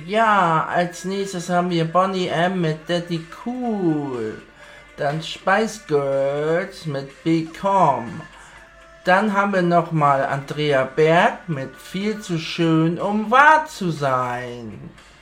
Ja, als nächstes haben wir Boney M. mit Daddy Cool. Dann Spice Girls mit Be Calm. Dann haben wir nochmal Andrea Berg mit Viel zu schön, um wahr zu sein.